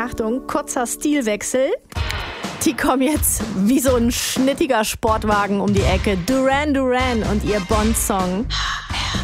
Achtung, kurzer Stilwechsel. Die kommen jetzt wie so ein schnittiger Sportwagen um die Ecke. Duran Duran und ihr Bond-Song.